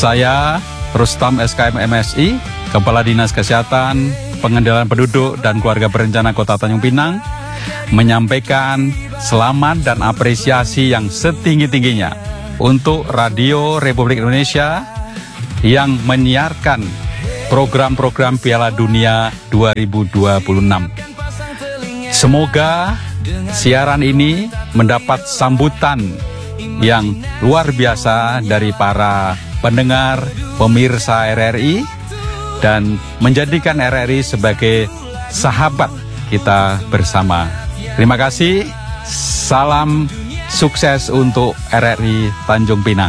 Saya Rustam SKM MSI, Kepala Dinas Kesehatan, Pengendalian Penduduk dan Keluarga Berencana Kota Tanjung Pinang, menyampaikan selamat dan apresiasi yang setinggi-tingginya untuk Radio Republik Indonesia yang menyiarkan program-program Piala Dunia 2026. Semoga siaran ini mendapat sambutan yang luar biasa dari para pendengar, pemirsa RRI, dan menjadikan RRI sebagai sahabat kita bersama. Terima kasih, salam sukses untuk RRI Tanjung Pinang.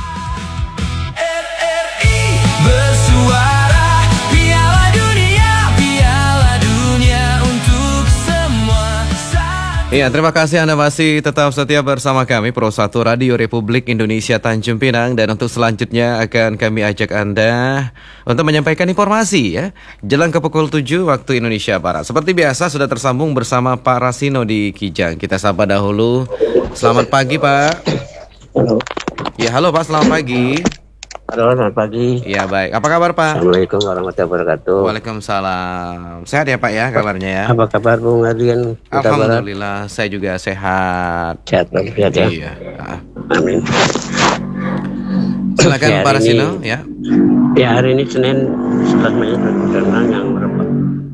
RRI bersuara, Piala Dunia untuk semua. Iya, terima kasih Anda masih tetap setia bersama kami Pro 1 Radio Republik Indonesia Tanjung Pinang. Dan untuk selanjutnya akan kami ajak Anda untuk menyampaikan informasi ya, jelang ke pukul 7 waktu Indonesia Barat. Seperti biasa sudah tersambung bersama Pak Rasino di Kijang. Kita sapa dahulu. Selamat pagi Pak. Halo. Ya halo Pak, selamat pagi. Halo, selamat pagi. Ya baik, apa kabar Pak? Assalamualaikum warahmatullahi wabarakatuh. Waalaikumsalam. Sehat ya Pak ya kabarnya ya? Apa kabar Bung Adrian? Alhamdulillah, saya juga sehat. Sehat, sehat ya. Iya. Amin. Silakan Ya, Pak hari Rasino ini- ya. Ya, hari ini Senin 11 Mei 2026 yang merupakan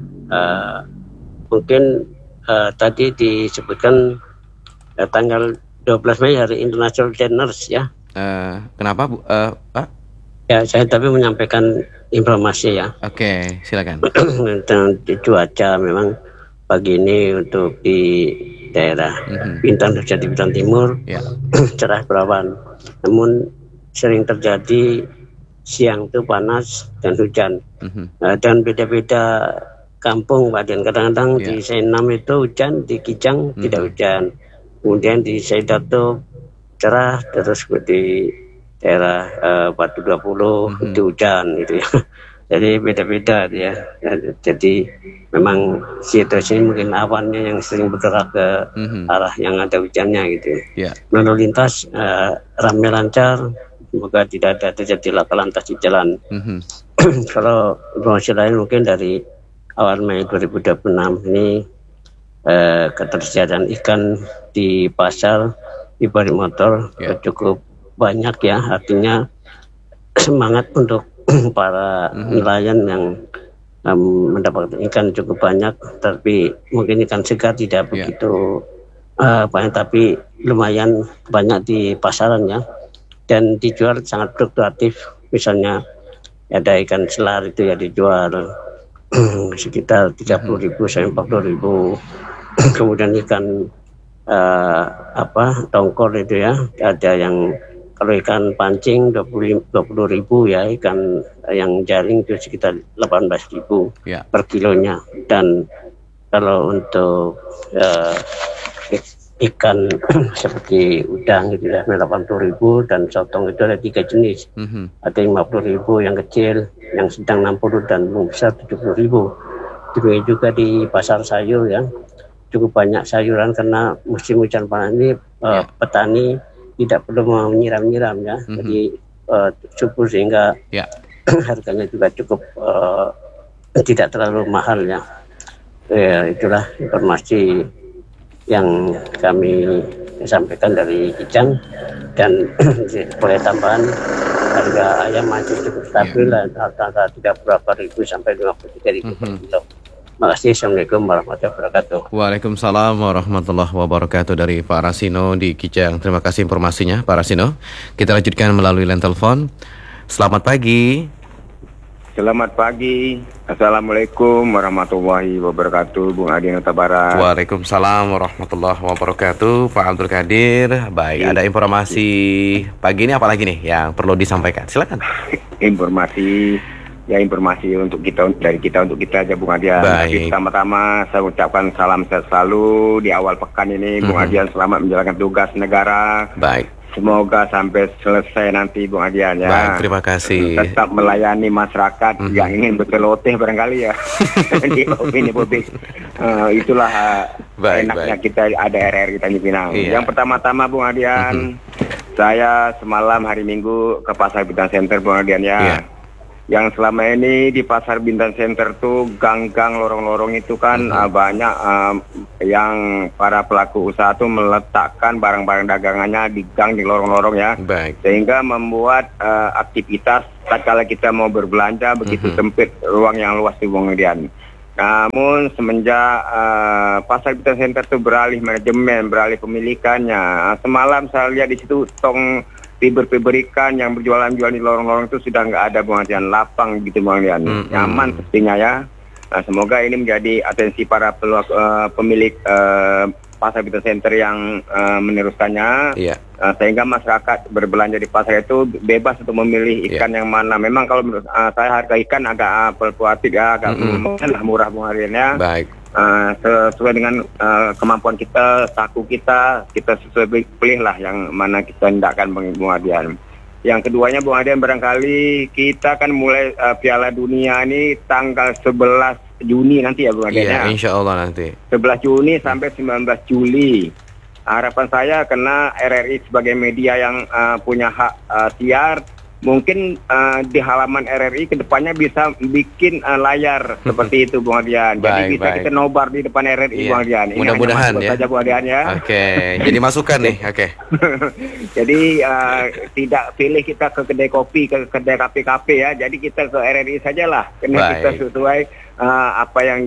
mungkin tadi disebutkan tanggal 12 Mei Hari International Nurse ya. Kenapa Bu? Pak? Ya, saya tapi menyampaikan informasi ya. Oke, silakan. Tentang di cuaca memang pagi ini untuk di daerah Bintan, terjadi Bintan Timur, Ya. cerah berawan. Namun sering terjadi siang itu panas dan hujan. Dan beda-beda kampung Pak Dian. Kadang-kadang Ya. di Senam itu hujan, di Kijang tidak hujan. Kemudian di Saidato cerah, terus di daerah Batu 20 itu hujan gitu ya. Jadi beda-beda ya. Jadi memang situasi ini mungkin awannya yang sering bergerak ke arah yang ada hujannya gitu. Ya. Lalu lintas ramai lancar, semoga tidak ada terjadi laka lantas di jalan. Kalau informasi lain mungkin dari awal Mei 2026 ini ketersediaan ikan di pasar di balik motor cukup banyak ya, artinya semangat untuk para nelayan yang mendapatkan ikan cukup banyak, tapi mungkin ikan segar tidak begitu banyak, tapi lumayan banyak di pasaran ya, dan dijual sangat fluktuatif. Misalnya ada ikan selar itu ya dijual sekitar 30.000 sampai 40.000. Kemudian ikan tongkol itu ya, ada yang kalau ikan pancing 20.000 ya, ikan yang jaring itu sekitar 18.000 per kilonya. Dan kalau untuk ikan seperti udang itu ya 80.000, dan sotong itu ada 3 jenis. Ada 50.000 yang kecil, yang sedang 60, dan yang besar 70.000. Demikian juga di pasar sayur ya, cukup banyak sayuran karena musim hujan panas ini petani tidak perlu menyiram-nyiram ya, jadi subur sehingga harganya juga cukup tidak terlalu mahal ya. Itulah informasi yang kami sampaikan dari Kijang. Dan boleh tambahan, harga ayam masih cukup stabil, antara 30.000 sampai 53.000 per kilo. Terima kasih. Assalamualaikum warahmatullahi wabarakatuh. Waalaikumsalam warahmatullahi wabarakatuh dari Pak Rasino di Kijang. Terima kasih informasinya Pak Rasino. Kita lanjutkan melalui line telepon. Selamat pagi. Selamat pagi. Assalamualaikum warahmatullahi wabarakatuh, Bung Adi Nota Barat. Waalaikumsalam warahmatullahi wabarakatuh, Pak Abdul Qadir. Baik, ada informasi pagi ini apa lagi nih yang perlu disampaikan? Silakan. Informasi untuk kita, dari kita untuk kita aja, Bung Adian. Baik. Pertama-tama saya ucapkan salam sehat selalu di awal pekan ini, Bung Adian. Selamat menjalankan tugas negara. Baik. Semoga sampai selesai nanti, Bung Adian ya. Baik, terima kasih. Tetap melayani masyarakat yang ingin berkeloteh barangkali ya di opini publik. Itulah enaknya kita ada RRI Tanjung Pinang. Iya. Yang pertama-tama, Bung Adian, Saya semalam hari Minggu ke Pasar Bintan Center, Bung Ardian ya. Iya. Yang selama ini di Pasar Bintan Center tuh gang-gang lorong-lorong itu kan banyak yang para pelaku usaha tuh meletakkan barang-barang dagangannya di gang, di lorong-lorong ya. Baik. Sehingga membuat aktivitas tatkala kita mau berbelanja begitu sempit ruang yang luas di Bung Ardian. Namun semenjak Pasar Bintan Center itu beralih manajemen, beralih pemilikannya. Semalam saya lihat di situ tong fiber ikan yang berjualan-jualan di lorong-lorong itu sudah nggak ada, Bung Ardian, lapang gitu Bung Ardian. Nyaman pastinya ya. Nah, semoga ini menjadi atensi para pemilik Pasar Bintan Center yang meneruskannya. Iya. Sehingga masyarakat berbelanja di pasar itu bebas untuk memilih ikan yang mana. Memang kalau menurut saya harga ikan agak fluktuatif ya, agak murah Bung Ardian ya. Baik. Sesuai dengan kemampuan kita, saku kita sesuai pilih lah yang mana kita hendakkan Bung Ardian. Yang keduanya Bung Ardian, barangkali kita kan mulai Piala Dunia ini tanggal 11 Juni nanti ya Bung Ardian ya. Iya, insya Allah nanti. 11 Juni sampai 19 Juli. Harapan saya karena RRI sebagai media yang punya hak siar, mungkin di halaman RRI kedepannya bisa bikin layar seperti itu Bung Ardian. Jadi bisa kita nobar di depan RRI Bung Ardian. Ini mudah-mudahan ya. saja Bung Ardian ya. Oke, jadi masukan nih. Oke. Jadi tidak pilih kita ke kedai kopi, ke kedai kafe-kafe ya. Jadi kita ke RRI sajalah. Karena kita sesuai apa yang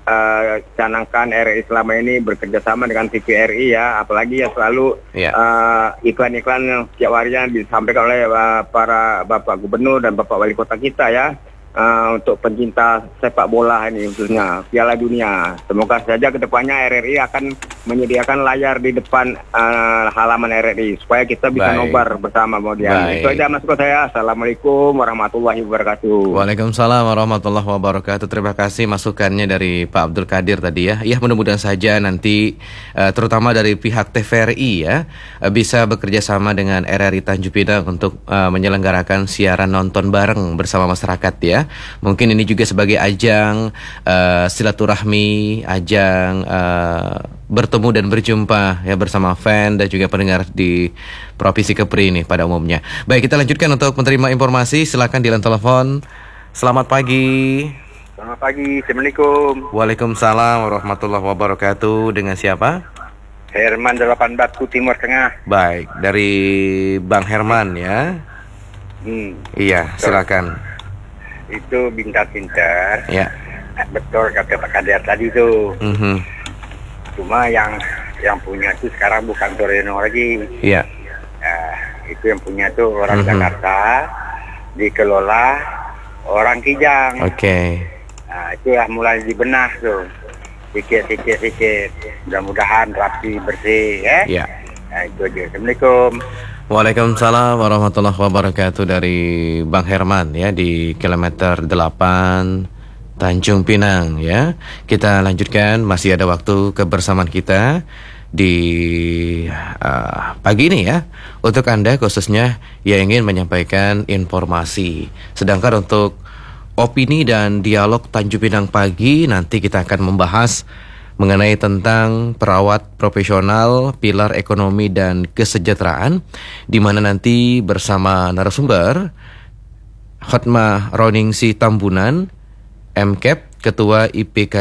dicanangkan RRI selama ini bekerja sama dengan TVRI ya. Apalagi ya selalu iklan-iklan yang setiap harinya disampaikan oleh para Bapak Gubernur dan Bapak Wali Kota kita ya. Untuk pencinta sepak bola ini khususnya Piala Dunia. Semoga saja kedepannya RRI akan menyediakan layar di depan halaman RRI supaya kita bisa nobar bersama kemudian. Itu aja masukan saya. Assalamualaikum warahmatullahi wabarakatuh. Waalaikumsalam warahmatullahi wabarakatuh. Terima kasih masukannya dari Pak Abdul Qadir tadi ya. Ya mudah-mudahan saja nanti terutama dari pihak TVRI ya bisa bekerja sama dengan RRI Tanjung Pinang untuk menyelenggarakan siaran nonton bareng bersama masyarakat ya. Mungkin ini juga sebagai ajang silaturahmi, ajang bertemu dan berjumpa ya bersama fan dan juga pendengar di Provinsi Kepri ini pada umumnya. Baik, kita lanjutkan untuk menerima informasi. Silakan di line telepon. Selamat pagi. Selamat pagi. Assalamualaikum. Waalaikumsalam warahmatullahi wabarakatuh. Dengan siapa? Herman 8 Batu Timur Tengah. Baik, dari Bang Herman ya. Iya, silakan. Itu Bintan-Bintan. Ya. Betul kata Pak Kadir tadi tuh. Cuma yang punya itu sekarang bukan Torino lagi. Iya. Itu yang punya tuh orang Jakarta, dikelola orang Kijang. Oke. Nah, itulah mulai dibenah tuh. Sikit. Mudah-mudahan rapi, bersih ya. Iya. Nah, itu aja. Assalamualaikum. Waalaikumsalam warahmatullahi wabarakatuh dari Bang Herman ya di kilometer 8 Tanjung Pinang ya. Kita lanjutkan, masih ada waktu kebersamaan kita di pagi ini ya. Untuk Anda khususnya yang ingin menyampaikan informasi. Sedangkan untuk opini dan dialog Tanjung Pinang pagi nanti kita akan membahas mengenai tentang perawat profesional, pilar ekonomi dan kesejahteraan, di mana nanti bersama narasumber Hotma Roningsi Tambunan, MKEP, Ketua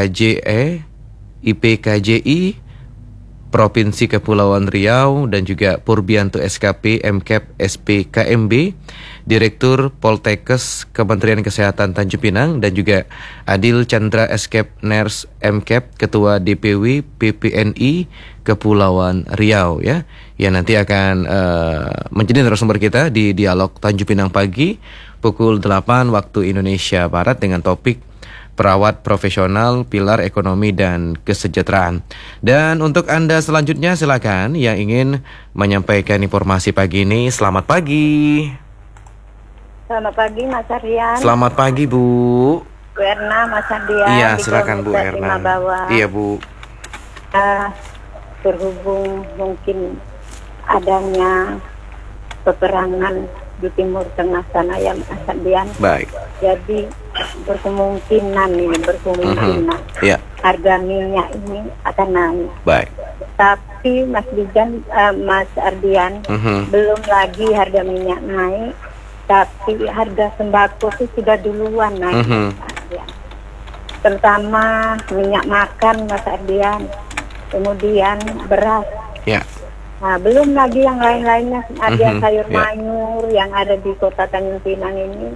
IPKJI Provinsi Kepulauan Riau, dan juga Purbianto SKP MKEP SPKMB, Direktur Poltekkes Kementerian Kesehatan Tanjung Pinang, dan juga Adil Chandra SKP Ners MKEP Ketua DPW PPNI Kepulauan Riau ya. Yang nanti akan menjadi narasumber kita di dialog Tanjung Pinang pagi pukul 8 waktu Indonesia Barat dengan topik perawat profesional, pilar ekonomi dan kesejahteraan. Dan untuk Anda selanjutnya silakan yang ingin menyampaikan informasi pagi ini. Selamat pagi. Selamat pagi Mas Ardian. Selamat pagi Bu. Bu Erna, Mas Ardian. Iya, silakan Bu Erna. Iya Bu. Berhubung mungkin adanya peperangan di Timur Tengah sana ya Mas Ardian. Baik. Jadi berkemungkinan Iya. harga minyak ini akan naik. Baik. Tapi Mas Bijan, Mas Ardian, belum lagi harga minyak naik, tapi harga sembako itu sudah duluan naik, Mas Ardian. Terutama minyak makan, Mas Ardian, kemudian beras. Ya. Nah, belum lagi yang lain-lainnya, ada sayur ya. mayur yang ada di Kota Tanjung Pinang ini.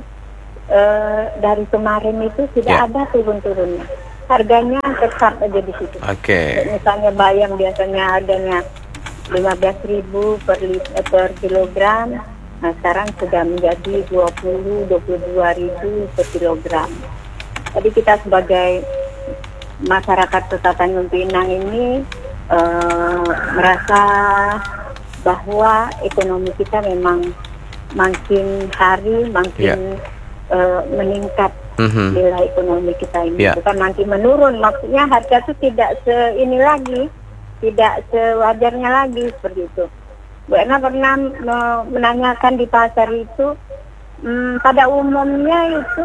Dari kemarin itu tidak ada turun-turunnya. Harganya tetap aja di situ. Oke. Misalnya bayam biasanya harganya 15.000 per kilogram. Nah, sekarang sudah menjadi 22.000 per kilogram. Jadi kita sebagai masyarakat Kota Tanjung Pinang ini merasa bahwa ekonomi kita memang makin hari makin meningkat. Nilai ekonomi kita ini bukan nanti menurun, maksudnya harga itu tidak ini lagi, tidak sewajarnya lagi seperti itu. Bu Erna pernah menanyakan di pasar itu, pada umumnya itu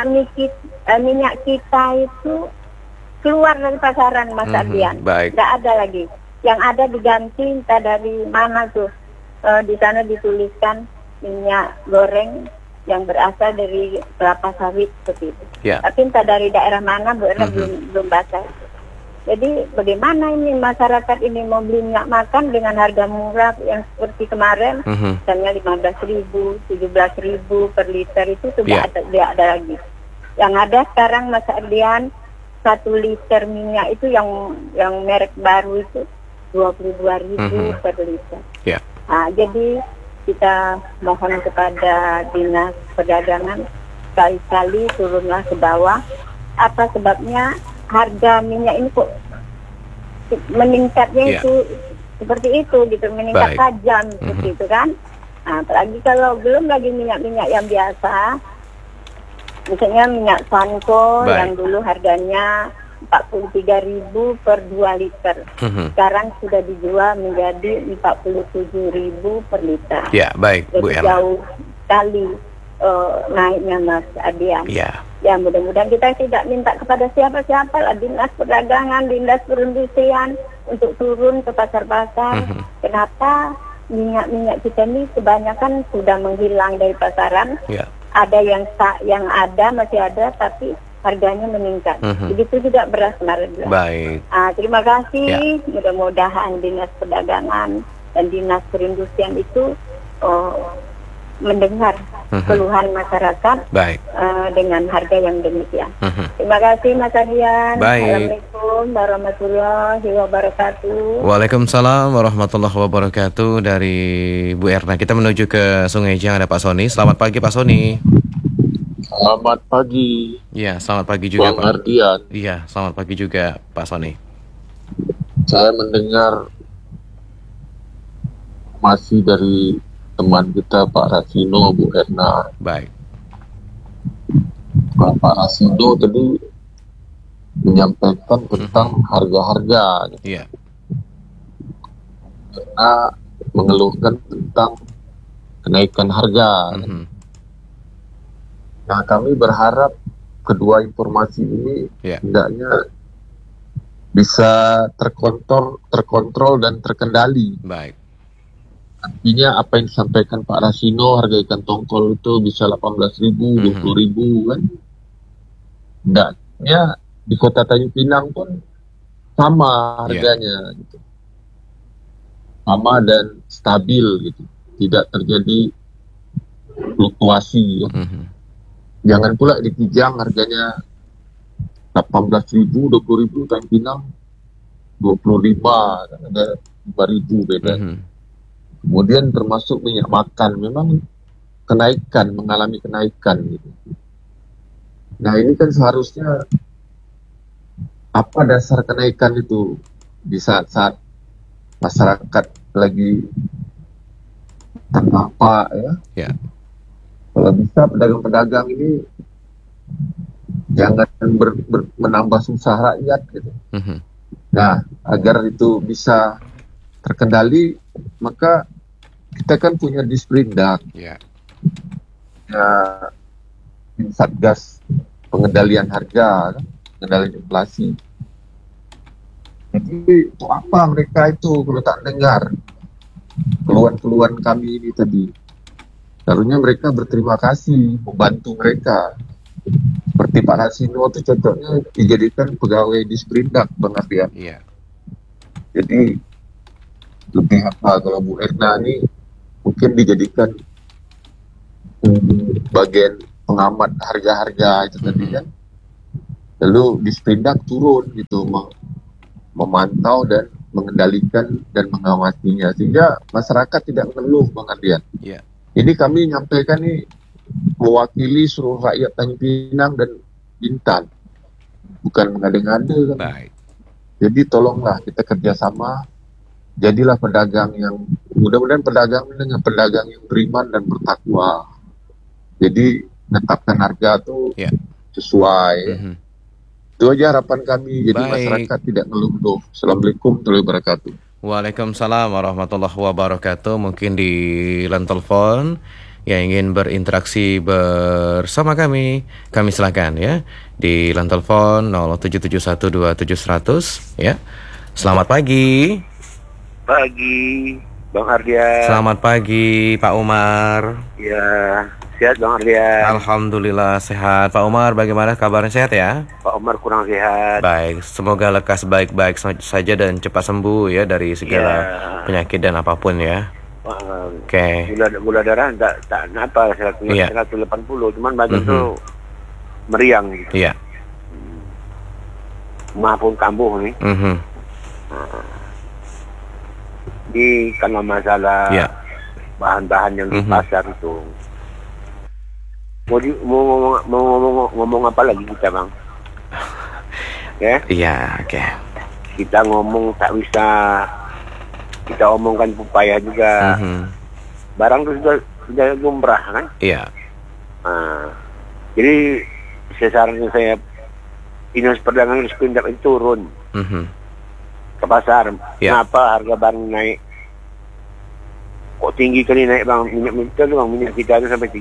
minyak kita itu keluar dari pasaran, Mas Ardian. Tidak ada lagi, yang ada diganti entah dari mana tuh. Di sana dituliskan minyak goreng yang berasal dari kelapa sawit seperti itu. Tapi entah dari daerah mana, Bu Erna belum baca. Jadi bagaimana ini masyarakat ini mau beli minyak makan dengan harga murah yang seperti kemarin, misalnya 15.000, 17.000 per liter itu tidak ada lagi. Yang ada sekarang, Mas Ardian, 1 liter minyak itu yang merek baru itu 22.000 per liter. Nah, jadi kita mohon kepada Dinas Perdagangan sekali-kali turunlah ke bawah. Apa sebabnya harga minyak ini kok meningkatnya itu seperti itu gitu, meningkat tajam seperti itu kan. Nah, apalagi kalau belum lagi minyak-minyak yang biasa, misalnya minyak Sanko yang dulu harganya 43.000 per 2 liter. Sekarang sudah dijual menjadi 47.000 per liter. Baik, Bu Jadi Erna. jauh sekali naiknya, Mas Ardian. Ya, mudah-mudahan kita tidak minta kepada siapa-siapa lah, Dinas Perdagangan, Dinas Perindustrian untuk turun ke pasar-pasar. Kenapa minyak-minyak kita ini kebanyakan sudah menghilang dari pasaran? Ada yang ada, masih ada, tapi harganya meningkat. Begitu juga beras kemarin. Baik. Terima kasih. Mudah-mudahan Dinas Perdagangan dan Dinas Perindustrian itu mendengar keluhan masyarakat dengan harga yang demikian. Terima kasih, Mas Ardian. Assalamualaikum warahmatullahi wabarakatuh. Waalaikumsalam warahmatullahi wabarakatuh. Dari Bu Erna kita menuju ke Sungai Jang, ada Pak Soni. Selamat pagi, Pak Soni. Selamat pagi. Iya, selamat pagi juga, Bang Pak Ardian. Iya, selamat pagi juga, Pak Soni. Saya mendengar masih dari teman kita Pak Rasino, Bu Erna. Baik. Pak Rasino tadi menyampaikan tentang harga-harga. Karena mengeluhkan tentang kenaikan harga. Nah, kami berharap kedua informasi ini hendaknya bisa terkontrol dan terkendali. Baik. Artinya apa yang disampaikan Pak Rasino, harga ikan tongkol itu bisa 18.000, 20.000 kan. Hendaknya di Kota Tanjung Pinang pun sama harganya gitu. Sama dan stabil gitu. Tidak terjadi fluktuasi ya. Jangan pula di Kijang harganya 18.000, 20.000, Tanjung Pinang 25, kan ada 5.000 beda. Kemudian termasuk minyak makan memang mengalami kenaikan gitu. Nah, ini kan seharusnya apa dasar kenaikan itu di saat-saat masyarakat lagi terdampak ya. Kalau bisa pedagang-pedagang ini jangan menambah susah rakyat gitu. Nah, agar itu bisa terkendali, maka kita kan punya Disperindak, Satgas pengendalian harga, pengendalian inflasi. Tapi untuk apa mereka itu kalau tak dengar keluhan-keluhan kami ini tadi? Seharusnya mereka berterima kasih, membantu mereka. Seperti Pak Rasino itu contohnya dijadikan pegawai di Sprindak, Bang Ardian. Iya. Jadi lebih apa kalau Bu Erna ini mungkin dijadikan bagian pengamat harga-harga itu tadi kan. Lalu di Sprindak turun gitu memantau dan mengendalikan dan mengawasinya sehingga masyarakat tidak mengeluh, Bang Ardian. Iya. Ini kami nyampaikan nih mewakili seluruh rakyat Tanjung Pinang dan Bintan, bukan mengada-ngada kan. Baik. Jadi tolonglah kita kerjasama, jadilah pedagang yang mudah-mudahan pedagang dengan pedagang yang beriman dan bertakwa. Jadi menetapkan harga tuh Ya. sesuai. Itu aja harapan kami. Jadi Baik. masyarakat tidak ngeluh-ngeluh. Assalamualaikum warahmatullahi wabarakatuh. Waalaikumsalam warahmatullahi wabarakatuh. Mungkin di line telepon yang ingin berinteraksi bersama kami silakan ya di line telepon 07712700 ya. Selamat pagi. Pagi, Bang Ardian. Selamat pagi Pak Umar. Ya, sehat Bang Ardian. Alhamdulillah sehat. Pak Umar bagaimana kabarnya, sehat ya? Pak Umar kurang sehat. Baik, semoga lekas baik-baik saja dan cepat sembuh ya dari segala penyakit dan apapun ya. Oke. Gula darah tak apa 180, cuman badan tuh meriang gitu. Iya. Maupun kambuh nih. Ini karena masalah bahan-bahan yang di pasar itu. Mau ngomong apa lagi kita, Bang? Ya? Iya, oke. Kita ngomong tak bisa kita omongkan pupaya juga. Barang itu sudah lumrah kan? Iya. Jadi sarannya saya dinas perdagangan Sprindak itu turun ke pasar. Kenapa harga barang naik? Kok tinggi kali naik, Bang? Minyak kita itu sampai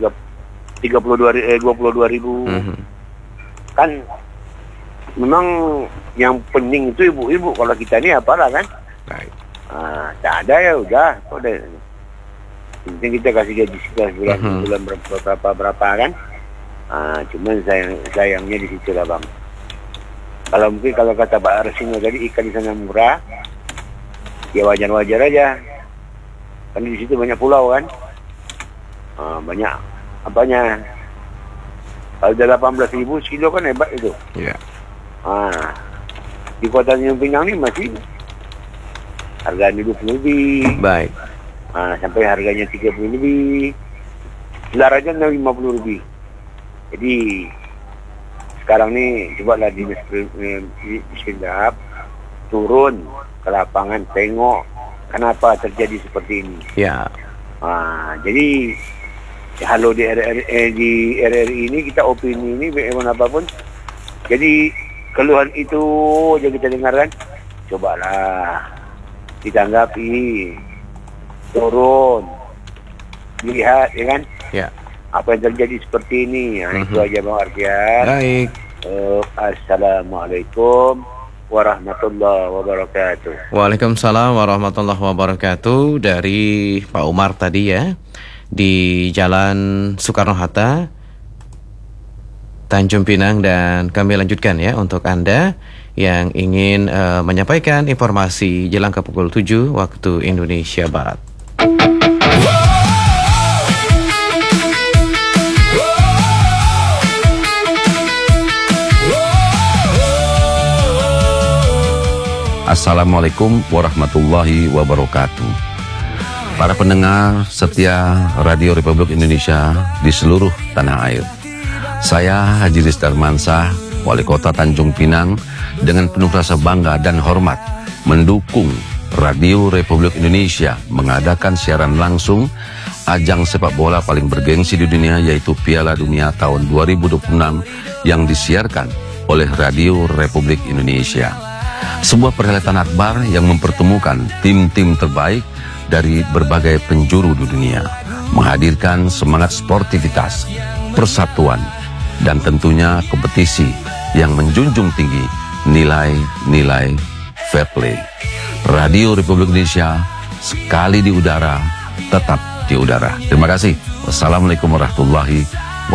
22.000. Kan memang yang penting itu ibu-ibu. Kalau kita ini apalah kan? Baik. Tak ada ya udah. Penting kita kasih gaji bulan berapa kan? Cuman sayangnya di situ lah, Bang. Kalau mungkin kalau kata Pak Rasino tadi ikan di sana murah, ya wajar-wajar aja. Kan di situ banyak pulau kan, banyak apanya. Kalau udah 18.000 sekilo kan hebat itu. Iya. Di kota Tanjung Pinang ini masih harganya 20 lebih. Baik. Sampai harganya 30 lebih. Selaranya 50 lebih. Jadi sekarang nih cobalah di Sprindak turun ke lapangan, tengok kenapa terjadi seperti ini. Ya. Jadi halo di RRI ini kita opini ini bagaimanapun. Jadi keluhan itu aja kita dengarkan. Cobalah ditanggapi, turun, lihat, ya kan? Ya. Apa yang terjadi seperti ini? Itu aja, Bang Ardian. Baik. Assalamualaikum warahmatullahi wabarakatuh. Waalaikumsalam warahmatullahi wabarakatuh. Dari Pak Umar tadi ya, di Jalan Soekarno-Hatta, Tanjung Pinang. Dan kami lanjutkan ya untuk Anda yang ingin menyampaikan informasi jelang ke pukul 7 waktu Indonesia Barat. Assalamualaikum warahmatullahi wabarakatuh. Para pendengar setia Radio Republik Indonesia di seluruh tanah air, saya Haji Riz Darmansyah, Wali Kota Tanjung Pinang, dengan penuh rasa bangga dan hormat mendukung Radio Republik Indonesia mengadakan siaran langsung ajang sepak bola paling bergengsi di dunia, yaitu Piala Dunia tahun 2026 yang disiarkan oleh Radio Republik Indonesia. Sebuah perhelatan akbar yang mempertemukan tim-tim terbaik dari berbagai penjuru di dunia, menghadirkan semangat sportivitas, persatuan, dan tentunya kompetisi yang menjunjung tinggi nilai-nilai fair play. Radio Republik Indonesia, sekali di udara, tetap di udara. Terima kasih. Wassalamualaikum warahmatullahi